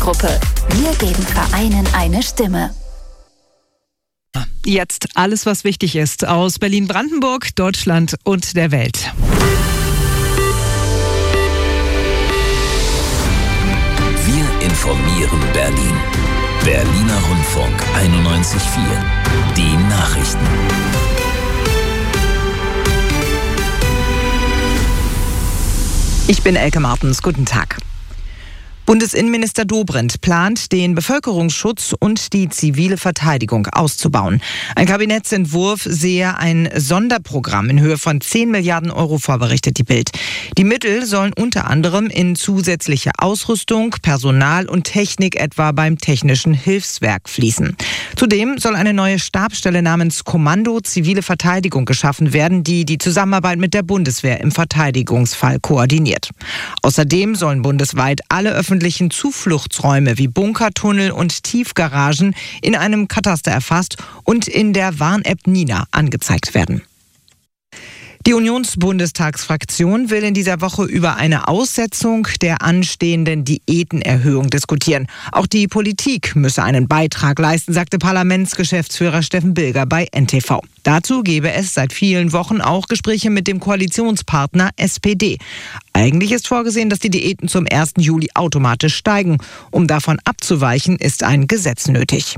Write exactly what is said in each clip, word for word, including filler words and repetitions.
Mediengruppe. Wir geben Vereinen eine Stimme. Jetzt alles, was wichtig ist aus Berlin-Brandenburg, Deutschland und der Welt. Wir informieren Berlin. Berliner Rundfunk einundneunzig Komma vier. Die Nachrichten. Ich bin Elke Martens. Guten Tag. Bundesinnenminister Dobrindt plant, den Bevölkerungsschutz und die zivile Verteidigung auszubauen. Ein Kabinettsentwurf sehe ein Sonderprogramm in Höhe von zehn Milliarden Euro vor, berichtet die Bild. Die Mittel sollen unter anderem in zusätzliche Ausrüstung, Personal und Technik etwa beim Technischen Hilfswerk fließen. Zudem soll eine neue Stabsstelle namens Kommando Zivile Verteidigung geschaffen werden, die die Zusammenarbeit mit der Bundeswehr im Verteidigungsfall koordiniert. Außerdem sollen bundesweit alle öffentlichen Zufluchtsräume wie Bunkertunnel und Tiefgaragen in einem Kataster erfasst und in der Warn-App Nina angezeigt werden. Die Unionsbundestagsfraktion will in dieser Woche über eine Aussetzung der anstehenden Diätenerhöhung diskutieren. Auch die Politik müsse einen Beitrag leisten, sagte Parlamentsgeschäftsführer Steffen Bilger bei N T V. Dazu gebe es seit vielen Wochen auch Gespräche mit dem Koalitionspartner S P D. Eigentlich ist vorgesehen, dass die Diäten zum ersten Juli automatisch steigen. Um davon abzuweichen, ist ein Gesetz nötig.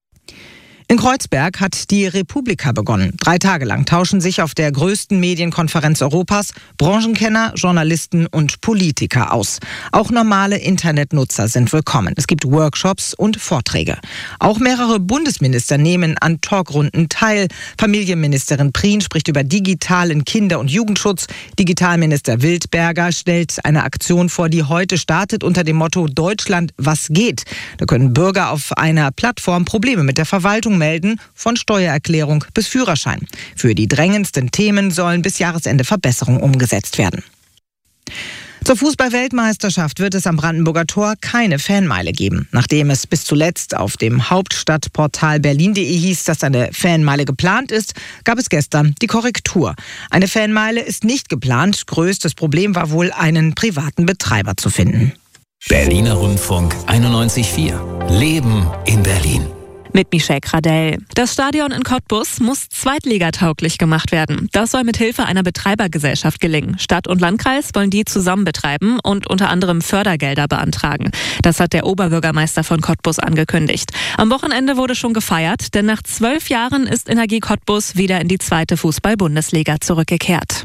In Kreuzberg hat die Republika begonnen. Drei Tage lang tauschen sich auf der größten Medienkonferenz Europas Branchenkenner, Journalisten und Politiker aus. Auch normale Internetnutzer sind willkommen. Es gibt Workshops und Vorträge. Auch mehrere Bundesminister nehmen an Talkrunden teil. Familienministerin Prien spricht über digitalen Kinder- und Jugendschutz. Digitalminister Wildberger stellt eine Aktion vor, die heute startet unter dem Motto Deutschland, was geht? Da können Bürger auf einer Plattform Probleme mit der Verwaltung melden, von Steuererklärung bis Führerschein. Für die drängendsten Themen sollen bis Jahresende Verbesserungen umgesetzt werden. Zur Fußball-Weltmeisterschaft wird es am Brandenburger Tor keine Fanmeile geben. Nachdem es bis zuletzt auf dem Hauptstadtportal berlin punkt de hieß, dass eine Fanmeile geplant ist, gab es gestern die Korrektur. Eine Fanmeile ist nicht geplant. Größtes Problem war wohl, einen privaten Betreiber zu finden. Berliner Rundfunk einundneunzig Komma vier. Leben in Berlin. Mit Michelle Gradell. Das Stadion in Cottbus muss zweitligatauglich gemacht werden. Das soll mit Hilfe einer Betreibergesellschaft gelingen. Stadt und Landkreis wollen die zusammen betreiben und unter anderem Fördergelder beantragen. Das hat der Oberbürgermeister von Cottbus angekündigt. Am Wochenende wurde schon gefeiert, denn nach zwölf Jahren ist Energie Cottbus wieder in die zweite Fußball-Bundesliga zurückgekehrt.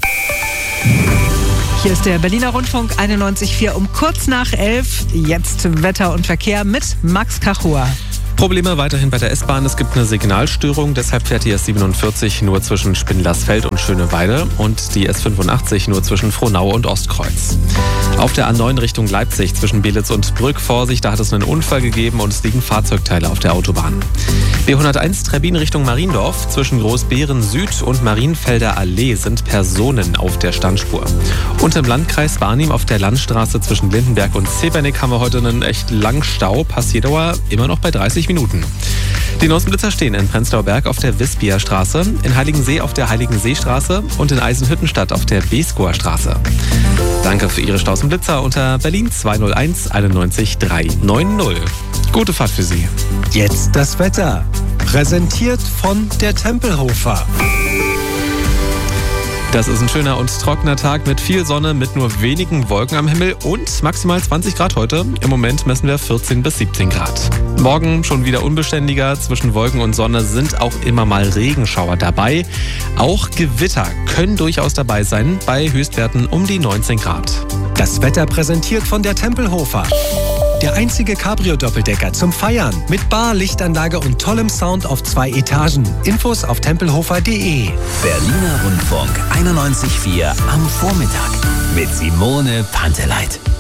Hier ist der Berliner Rundfunk einundneunzig Komma vier um kurz nach elf. Jetzt Wetter und Verkehr mit Max Kachur. Probleme weiterhin bei der S-Bahn. Es gibt eine Signalstörung, deshalb fährt die S siebenundvierzig nur zwischen Spindlersfeld und Schöneweide und die S fünfundachtzig nur zwischen Frohnau und Ostkreuz. Auf der A neun Richtung Leipzig zwischen Belitz und Brück, Vorsicht, da hat es einen Unfall gegeben und es liegen Fahrzeugteile auf der Autobahn. B hunderteins Trebbin Richtung Mariendorf zwischen Großbeeren Süd und Marienfelder Allee sind Personen auf der Standspur. Und im Landkreis Barnim auf der Landstraße zwischen Lindenberg und Zepernick haben wir heute einen echt langen Stau. Passierdauer immer noch bei dreißig Minuten. Die Nossenblitzer stehen in Prenzlauer Berg auf der Wispia Straße, in Heiligensee auf der Heiligenseestraße und in Eisenhüttenstadt auf der Beeskower Straße. Danke für Ihre Stausenblitzer unter Berlin zwei null eins einundneunzig drei neun null. Gute Fahrt für Sie. Jetzt das Wetter. Präsentiert von der Tempelhofer. Das ist ein schöner und trockener Tag mit viel Sonne, mit nur wenigen Wolken am Himmel und maximal zwanzig Grad heute. Im Moment messen wir vierzehn bis siebzehn Grad. Morgen schon wieder unbeständiger. Zwischen Wolken und Sonne sind auch immer mal Regenschauer dabei. Auch Gewitter können durchaus dabei sein, bei Höchstwerten um die neunzehn Grad. Das Wetter präsentiert von der Tempelhofer. Der einzige Cabrio-Doppeldecker zum Feiern. Mit Bar, Lichtanlage und tollem Sound auf zwei Etagen. Infos auf tempelhofer punkt de. Berliner Rundfunk einundneunzig Komma vier am Vormittag mit Simone Panteleit.